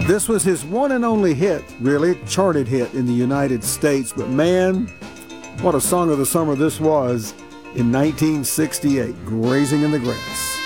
This was his one and only hit, really, charted hit in the United States. But man, what a song of the summer this was in 1968, Grazing in the Grass.